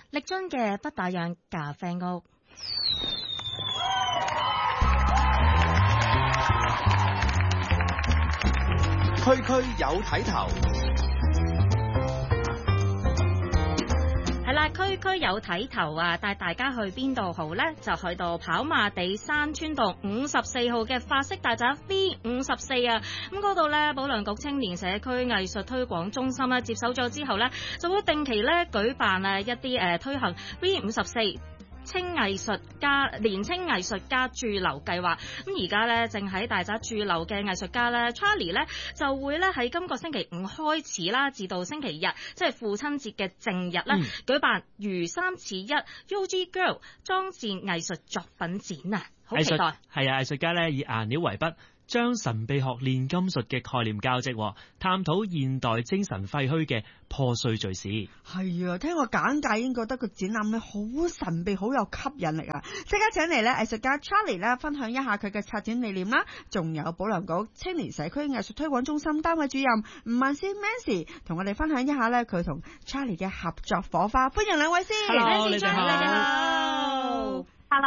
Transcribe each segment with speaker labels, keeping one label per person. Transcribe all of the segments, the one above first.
Speaker 1: 力臻嘅不打烊咖啡屋。
Speaker 2: 區區有睇頭。
Speaker 1: 係啦，區區有睇頭啊！帶大家去邊度好呢？就去到跑馬地山村道54號嘅法式大宅 V54啊！咁嗰度呢，保良局青年社區藝術推廣中心咧接手咗之後呢，就會定期咧舉辦一啲推行 V54年青藝術家駐留計劃。咁而家咧正喺大宅駐留嘅藝術家咧 Charlie 咧就會咧喺今個星期五開始啦，至到星期日即係父親節嘅正日咧，舉辦如三似一 UG Girl 裝置藝術作品展啊！好期待。
Speaker 3: 係啊，藝術家咧以顏料為筆，將神秘學煉金術嘅概念交織，探討現代精神廢墟嘅破碎敘事。
Speaker 4: 係啊，聽我簡介已經覺得個展覽咧好神秘，好有吸引力啊！即刻請嚟咧藝術家 Charlie 咧分享一下佢嘅策展理念啦，仲有保良局青年社區藝術推廣中心單位主任吳萬仙 Mancy 同我哋分享一下咧佢同 Charlie 嘅合作火花。歡迎兩位先。
Speaker 3: Hello， 你哋
Speaker 4: 好。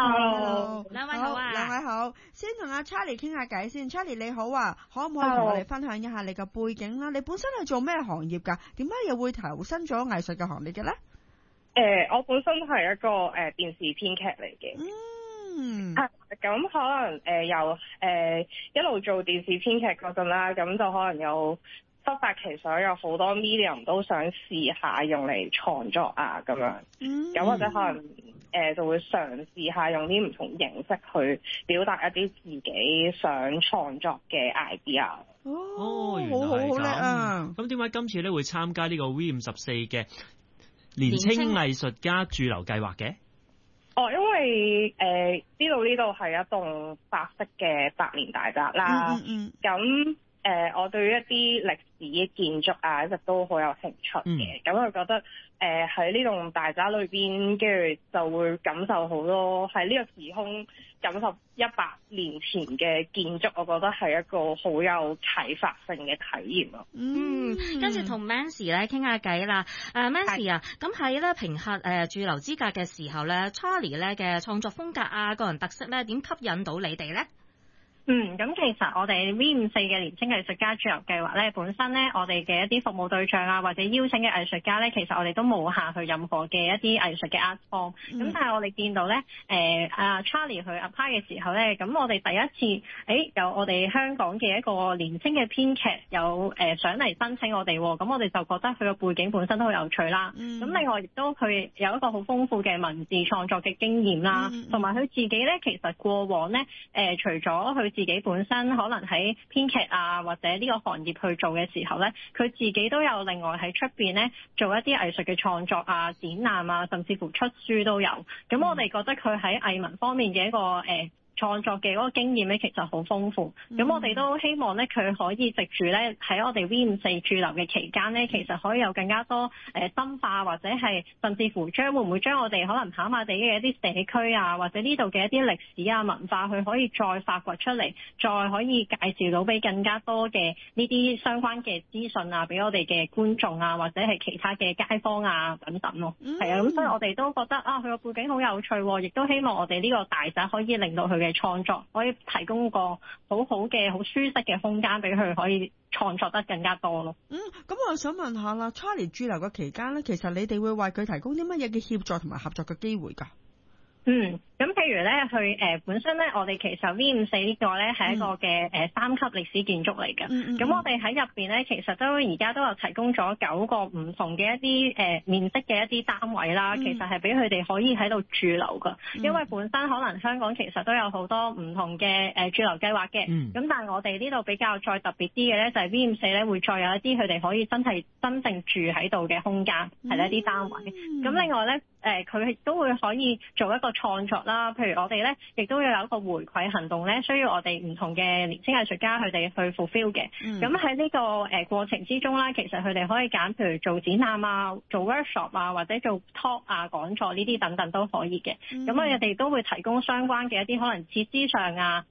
Speaker 1: Hello， 兩位好啊！
Speaker 4: 兩位好，先同阿 Charlie 傾下偈先。Charlie 你好啊，可唔可以同我哋分享一下你嘅背景啦？你本身係做咩行業㗎？點解又會投身咗藝術嘅行列嘅咧？
Speaker 5: 我本身係一個電視編劇嚟嘅。咁可能由一路做電視編劇嗰陣啦，咁就可能有忽發奇想，有好多 medium 都想試下用嚟創作啊咁樣。咁或者可能就會嘗試下用啲唔同形式去表達一啲自己想創作嘅 idea。
Speaker 3: 原來係咁。咁點解今次咧會參加呢個 V54嘅年青藝術家駐留計劃嘅？
Speaker 5: 因為呢度係一棟法式嘅百年大宅啦。咁我對於一啲歷史嘅建築啊，一直都好有興趣嘅。咁我覺得喺呢棟大宅裏邊，跟住就會感受好多喺呢個時空感受100年前嘅建築，我覺得係一個好有啟發性嘅體驗咯。
Speaker 1: 跟住同 Mancy 咧傾下偈啦。Mancy 啊，咁喺咧評核駐留資格嘅時候咧 ，Charlie 咧嘅創作風格啊、個人特色咧，點吸引到你哋咧？
Speaker 6: 咁其實我哋 V54嘅年青藝術家駐留計劃咧，本身咧我哋嘅一啲服務對象啊，或者邀請嘅藝術家咧，其實我哋都冇限去任何嘅一啲藝術嘅 art form。咁但係我哋見到咧，Charlie 去 apply 嘅時候咧，咁我哋第一次，有我哋香港嘅一個年青嘅編劇有上嚟申請我哋，咁我哋就覺得佢個背景本身都好有趣啦。咁另外亦都佢有一個好豐富嘅文字創作嘅經驗啦，同埋佢自己咧，其實過往咧，除咗佢自己本身可能喺編劇啊或者呢個行業去做嘅時候咧，佢自己都有另外喺出邊咧做一啲藝術嘅創作啊、展覽啊，甚至乎出書都有。咁我哋覺得佢喺藝文方面嘅一個創作嘅嗰個經驗咧，其實好豐富。咁我哋都希望咧，佢可以藉住咧喺我哋 V54駐留嘅期間咧，其實可以有更加多深化，或者係甚至乎會唔會將我哋可能跑馬地嘅一啲社區啊，或者呢度嘅一啲歷史啊文化，佢可以再發掘出嚟，再可以介紹到俾更加多嘅呢啲相關嘅資訊啊，俾我哋嘅觀眾啊，或者係其他嘅街坊啊等等咯。係啊，咁所以我哋都覺得佢個背景好有趣，亦都希望我哋呢個大宅可以令到佢嘅創作可以提供個好好嘅、好舒適嘅空間俾佢可以創作得更加多咯。
Speaker 4: 咁我想問下啦 ，Charlie 駐留嘅期間咧，其實你哋會為佢提供啲乜嘢嘅協助同埋合作嘅機會㗎？
Speaker 6: 咁譬如咧，佢本身咧，我哋其實 V54呢個咧係一個嘅3級歷史建築嚟嘅。咁我哋喺入邊咧，其實都而家都有提供咗9個唔同嘅一啲面積嘅一啲單位啦。其實係俾佢哋可以喺度駐留噶。因為本身可能香港其實都有好多唔同嘅駐留計劃嘅。咁但係我哋呢度比較再特別啲嘅咧，就係 V54咧會再有一啲佢哋可以真正住喺度嘅空間，係一啲單位。咁另外咧，佢亦都會可以做一個創作啦，譬如我哋咧，亦都要有一個回饋行動咧，需要我哋唔同嘅年輕藝術家佢哋去 fulfill 嘅。咁喺呢個過程之中啦，其實佢哋可以揀譬如做展覽啊、做 workshop 啊，或者做 talk 啊、講座呢啲等等都可以嘅。咁我哋都會提供相關嘅一啲可能設施上啊、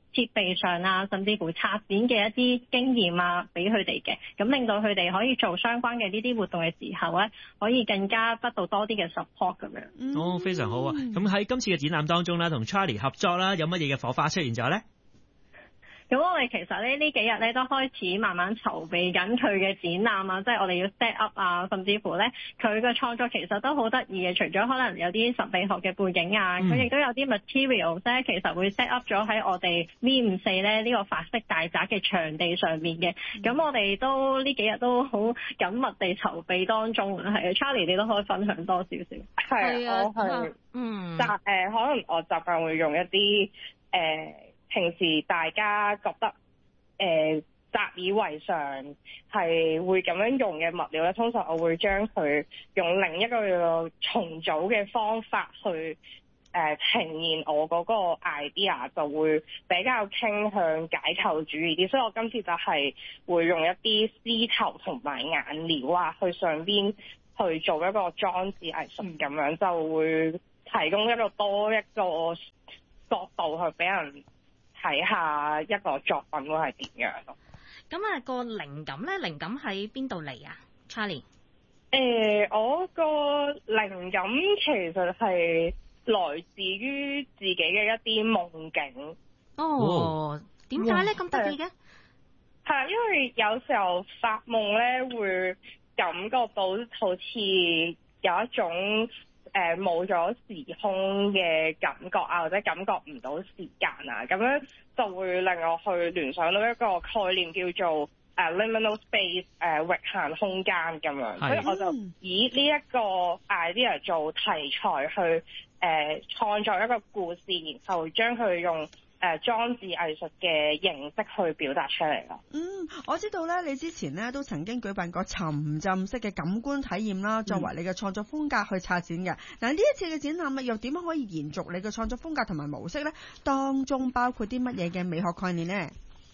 Speaker 6: 設備上啊，甚至乎策展嘅一啲經驗啊，俾佢哋嘅，咁令到佢哋可以做相關嘅呢啲活動嘅時候咧，可以更加得到多啲嘅 support 咁樣。
Speaker 3: 哦，非常好啊！咁喺今次嘅展覽當中啦，同 Charlie 合作啦，有乜嘢嘅火花出現咗咧？
Speaker 6: 咁我哋其實咧呢幾日咧都開始慢慢籌備緊佢嘅展覽啊，即係我哋要 set up 啊，甚至乎咧佢嘅創作其實都好得意嘅。除咗可能有啲神秘學嘅背景啊，佢亦都有啲 materials 咧，其實會 set up 咗喺我哋 V54咧呢個法式大宅嘅場地上面嘅。咁我哋都呢幾日都好緊密地籌備當中啊。係啊 ，Charlie 你都可以分享多少少。
Speaker 5: 係啊，我係可能我習慣會用一啲平時大家覺得習以為常係會咁樣用嘅物料咧，通常我會將佢用另一個重組嘅方法去呈現我嗰個 idea， 就會比較傾向解構主義啲。所以我今次就係會用一啲絲頭同埋顏料啊，去上邊去做一個裝置藝術咁樣，就會提供多一個角度去俾人睇下一個作品會係點樣咯。
Speaker 1: 咁啊，個靈感咧，靈感喺邊度嚟啊 ，Charlie？
Speaker 5: 我個靈感其實係來自於自己嘅一啲夢境。
Speaker 1: 哦，點解咧咁特別嘅？
Speaker 5: 係因為有時候發夢咧會感覺到好似有一種冇咗時空嘅感覺啊，或者感覺唔到時間啊，咁樣就會令我去聯想到一個概念叫做liminal space 域限空間咁樣，所以我就以呢一個 idea 做題材去創作一個故事，然後將佢用裝置藝術嘅形式去表達出嚟咯。
Speaker 4: 我知道咧，你之前咧都曾經舉辦過沉浸式嘅感官體驗啦，作為你嘅創作風格去策展嘅。嗱，呢一次嘅展覽又點樣可以延續你嘅創作風格同埋模式咧？當中包括啲乜嘢嘅美學概念呢？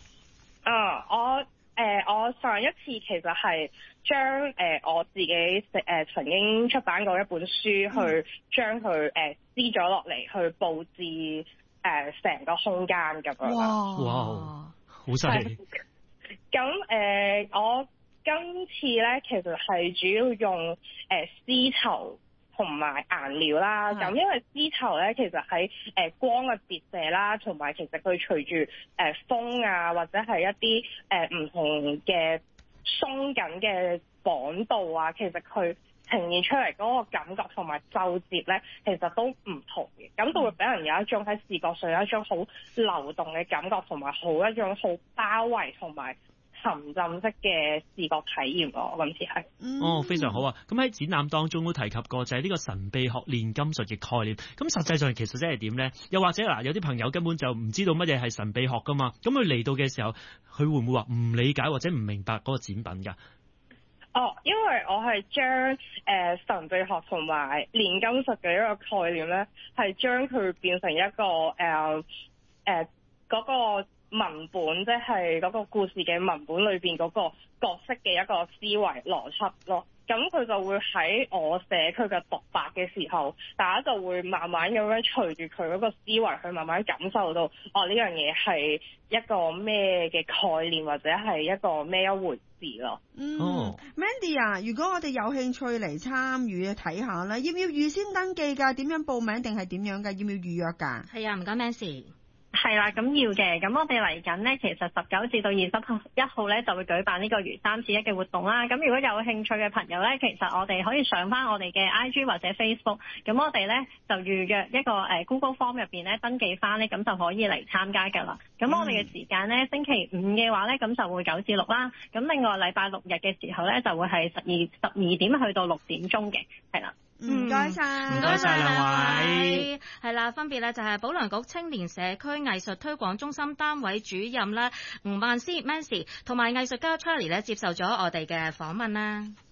Speaker 5: 我上一次其實係將我自己曾經出版過一本書，去將佢撕咗落嚟，去佈置成個空間咁樣。
Speaker 3: 哇，好犀利！
Speaker 5: 咁我今次咧其實係主要用絲頭同埋顏料啦。咁因為絲頭咧其實喺光嘅折射啦，同埋其實佢隨住風啊或者係一啲唔同嘅鬆緊嘅綁度啊，其實佢呈現出嚟嗰個感覺同埋皺摺咧，其實都唔同嘅，咁就會俾人有一種喺視覺上有一種好流動嘅感覺，同埋一種好包圍同埋沉浸式嘅視覺體驗咯。今次係
Speaker 3: 非常好啊！咁喺展覽當中都提及過就係呢個神秘學煉金術嘅概念。咁實際上其實真係點咧？又或者嗱，有啲朋友根本就唔知道乜嘢係神秘學噶嘛？咁佢嚟到嘅時候，佢會唔會話唔理解或者唔明白嗰個展品㗎？
Speaker 5: 因為我係將神秘學同埋煉金術嘅一個概念咧，係將佢變成一個嗰個文本，即係嗰個故事嘅文本裏邊嗰個角色嘅一個思維邏輯咯。咁佢就會喺我寫佢嘅獨白嘅時候，大家就會慢慢咁樣隨住佢嗰個思維去慢慢感受到，呢樣嘢係一個咩嘅概念，或者係一個咩一回事咯。
Speaker 4: Mandy 啊，如果我哋有興趣嚟參與睇下咧，要唔要預先登記㗎？點樣報名定係點樣㗎？要唔要預約㗎？
Speaker 1: 係啊，唔該 Mandy。
Speaker 6: 係啦，咁要嘅。咁我哋嚟緊呢，其實19至到21號呢，就會舉辦呢個如3至1嘅活動啦。咁如果有興趣嘅朋友呢，其實我哋可以上翻我哋嘅 IG 或者 Facebook。咁我哋呢，就預約一個Google Form 入邊呢，登記翻呢，咁就可以嚟參加㗎啦。咁我哋嘅時間呢，星期5嘅話呢，咁就會9至6啦。咁另外禮拜6日嘅時候呢，就會係12點去到6點鐘嘅，係啦。
Speaker 4: 唔該晒，
Speaker 3: 唔該晒兩位。
Speaker 1: 係啦，分別咧就係保良局青年社區藝術推廣中心單位主任啦，吳曼詩 Mancy 同埋藝術家 Charlie 咧接受咗我哋嘅訪問啦。